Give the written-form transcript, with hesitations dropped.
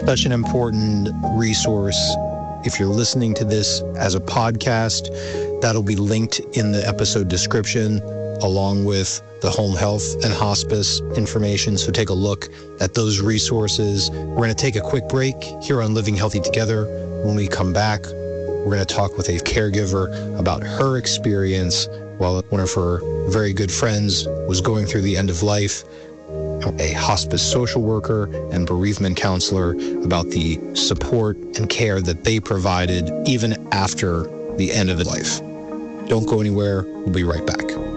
Such an important resource. If you're listening to this as a podcast, that'll be linked in the episode description, along with the home health and hospice information. So take a look at those resources. We're going to take a quick break here on Living Healthy Together. When we come back, we're going to talk with a caregiver about her experience while one of her very good friends was going through the end of life, a hospice social worker and bereavement counselor, about the support and care that they provided even after the end of the life. Don't go anywhere. We'll be right back.